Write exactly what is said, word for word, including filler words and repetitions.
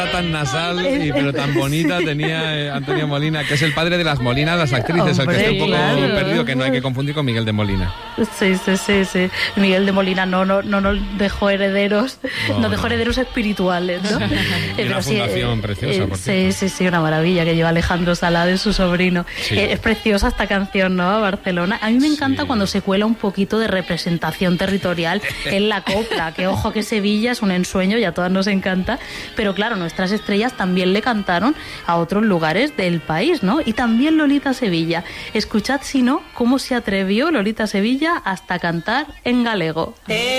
era tan nasal, y, pero tan bonita tenía eh, Antonio Molina, que es el padre de las Molinas, las actrices, Hombre, el que está un poco claro. perdido, que no hay que confundir con Miguel de Molina. Sí, sí, sí, sí. Miguel de Molina no no no nos dejó herederos, no, nos dejó no. herederos espirituales, ¿no? Y pero una sí, fundación eh, preciosa, eh, por Sí, sí, sí, una maravilla que lleva Alejandro Salades, su sobrino. Sí. Eh, es preciosa esta canción, ¿no? Barcelona. A mí me encanta sí. cuando se cuela un poquito de representación territorial en la copla, que ojo que Sevilla es un ensueño y a todas nos encanta, pero claro, nuestras estrellas también le cantaron a otros lugares del país, ¿no? Y también Lolita Sevilla. Escuchad, si no, cómo se atrevió Lolita Sevilla hasta cantar en galego. Eh.